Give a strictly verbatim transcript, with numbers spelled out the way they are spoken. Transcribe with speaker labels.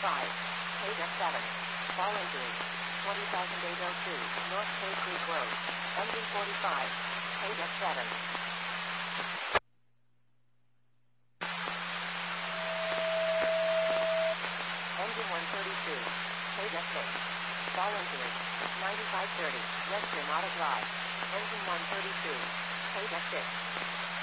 Speaker 1: five, paid F seven, fall injury, twenty thousand eight oh two, North Cave Creek Road, engine forty-five, paid F seven. Engine one thirty-two, paid F six, fall injury, ninety-five thirty, Western Auto Drive, engine one thirty-two, paid F six.